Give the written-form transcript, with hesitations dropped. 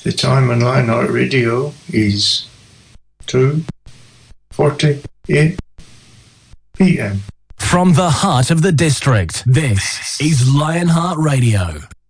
The time on Lionheart Radio is 2:48 p.m. From the heart of the district, this is Lionheart Radio.